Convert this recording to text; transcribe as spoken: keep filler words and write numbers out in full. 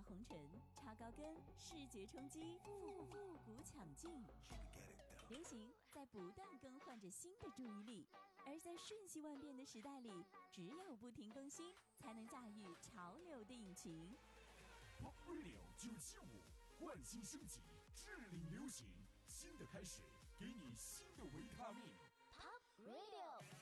红尘，插高跟，视觉冲击，复复古抢镜。流行在不断更换着新的注意力，而在瞬息万变的时代里，只有不停更新，才能驾驭潮流的引擎。 Pop Radio 九七五，焕新升级，致领流行，新的开始，给你新的维他命。 Pop Radio。